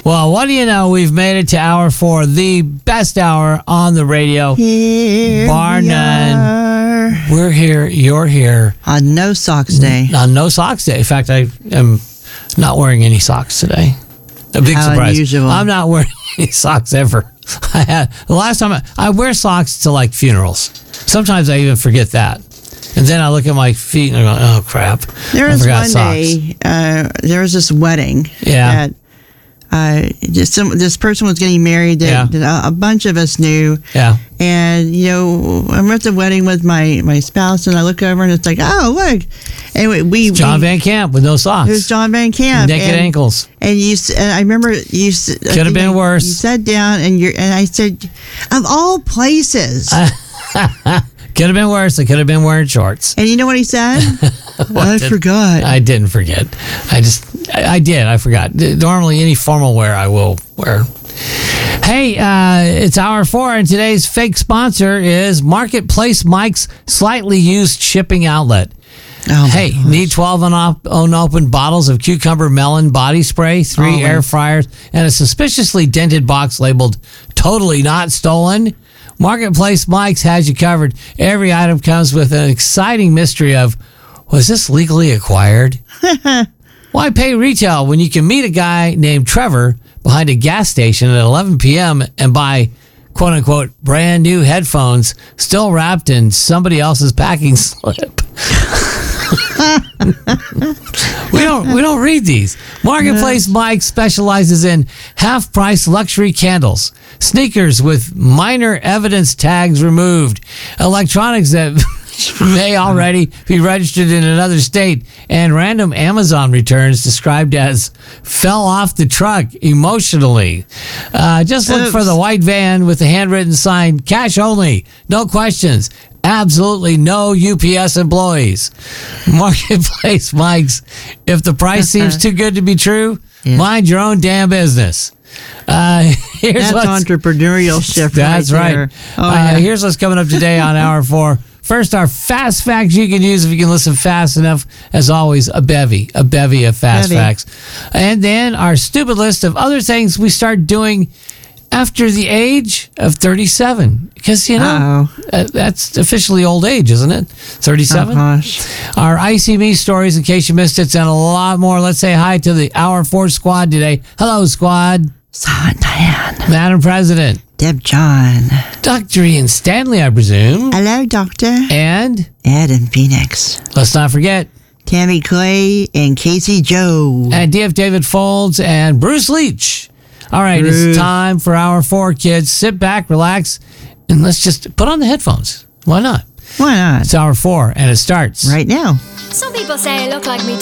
Well, what do you know? We've made it to hour 4, the best hour on the radio. Bar none. We're here. You're here. On No Socks Day. On No Socks Day. In fact, I am not wearing any socks today. A big How surprise. unusual. I'm not wearing any socks ever. The last time I wear socks to like funerals. Sometimes I even forget that. And then I look at my feet and I go, oh, crap. There I was forgot one socks. day, there was this wedding Yeah. that this person was getting married that a bunch of us knew. Yeah. And, I'm at the wedding with my spouse, and I look over, and it's like, oh, look. And John Van Camp with no socks. It was John Van Camp. Naked ankles. And and I remember you could have been worse. You sat down, and I said, of all places. Could have been worse. It could have been wearing shorts. And you know what he said? I forgot. I didn't forget. I did. I forgot. Normally, any formal wear I will wear. Hey, it's hour 4, and today's fake sponsor is Marketplace Mike's Slightly Used Shipping Outlet. Oh, hey, need 12 unopened bottles of cucumber melon body spray, 3 air fryers, and a suspiciously dented box labeled "Totally Not Stolen"? Marketplace Mike's has you covered. Every item comes with an exciting mystery of, was this legally acquired? Why pay retail when you can meet a guy named Trevor behind a gas station at 11 p.m. and buy quote-unquote brand new headphones still wrapped in somebody else's packing slip? We don't read these. Marketplace Mike specializes in half-price luxury candles, sneakers with minor evidence tags removed, electronics that may already be registered in another state, and random Amazon returns described as fell off the truck emotionally. Just look for the white van with the handwritten sign, cash only, no questions. Absolutely no UPS employees. Marketplace Mike's. If the price seems too good to be true, mind your own damn business. That's entrepreneurial shift. That's right. Here's what's coming up today on hour 4. First, our fast facts you can use if you can listen fast enough. As always, a bevy of fast facts. And then our stupid list of other things we start doing after the age of 37. Because, that's officially old age, isn't it? 37? Oh, gosh. Our Icy Me stories, in case you missed it, and a lot more. Let's say hi to the Hour 4 squad today. Hello, squad. Diane. Madam President. Deb John. Dr. Ian Stanley, I presume. Hello, Doctor. And? Ed and Phoenix. Let's not forget. Tammy Clay and Casey Joe. And DF David Folds and Bruce Leach. All right, It's time for hour 4, kids. Sit back, relax, and let's just put on the headphones. Why not? Why not? It's hour 4, and it starts right now. Some people say I look like me